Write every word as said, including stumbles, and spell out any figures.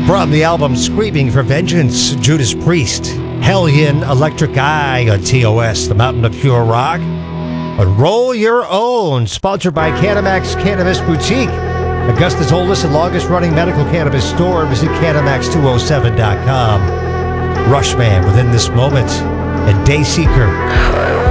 From the album Screaming for Vengeance, Judas Priest, Hellion Electric Eye on T O S, the Mountain of Pure Rock. And Roll Your Own, sponsored by Canamax Cannabis Boutique, Augusta's oldest and longest running medical cannabis store. Visit canamax two oh seven dot com. Rushman, Within This Moment, and Dayseeker.